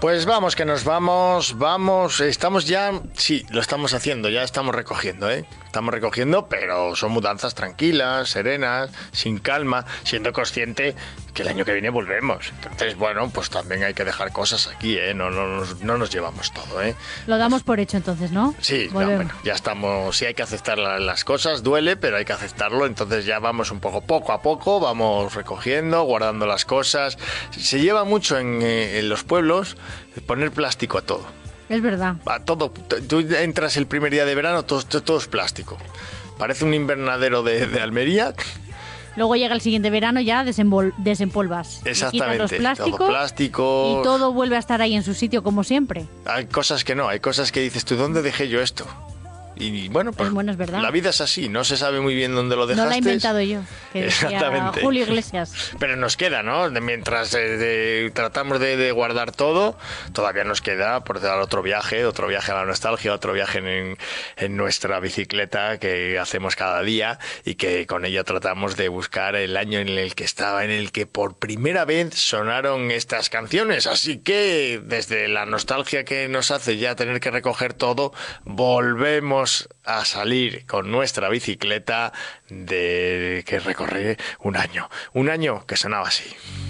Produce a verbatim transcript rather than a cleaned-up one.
Pues vamos, que nos vamos, vamos, estamos ya, sí, lo estamos haciendo, ya estamos recogiendo, ¿eh? Estamos recogiendo, pero son mudanzas tranquilas, serenas, sin calma, siendo consciente que el año que viene volvemos. Entonces, bueno, pues también hay que dejar cosas aquí, ¿eh? No, no, nos, no nos llevamos todo, ¿eh? Lo damos por hecho entonces, ¿no? Sí, no, bueno, ya estamos, sí hay que aceptar la, las cosas, duele, pero hay que aceptarlo, entonces ya vamos un poco, poco a poco, vamos recogiendo, guardando las cosas. Se lleva mucho en, eh, en los pueblos poner plástico a todo. Es verdad. A todo. Tú entras el primer día de verano, todo, todo, todo es plástico. Parece un invernadero de, de Almería. Luego llega el siguiente verano, ya desembol- desempolvas. Exactamente. Los plásticos, todo plástico. Y todo vuelve a estar ahí en su sitio como siempre. Hay cosas que no, hay cosas que dices tú, ¿dónde dejé yo esto? Y bueno, pues, pues bueno, es verdad. La vida es así, no se sabe muy bien dónde lo dejaste. No la he inventado yo, que Exactamente. Julio Iglesias. Pero nos queda, ¿no? Mientras eh, de, tratamos de, de guardar todo, todavía nos queda por dar otro viaje, otro viaje a la nostalgia, otro viaje en, en nuestra bicicleta que hacemos cada día y que con ella tratamos de buscar el año en el que estaba, en el que por primera vez sonaron estas canciones. Así que desde la nostalgia que nos hace ya tener que recoger todo, volvemos a salir con nuestra bicicleta de que recorre un año, un año que sonaba así.